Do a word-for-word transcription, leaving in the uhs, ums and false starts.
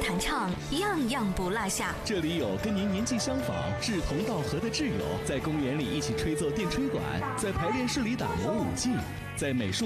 弹唱，样样不落下。 这里有跟您年纪相仿、志同道合的挚友，在公园里一起吹奏电吹管，在排练室里打磨舞技，在美术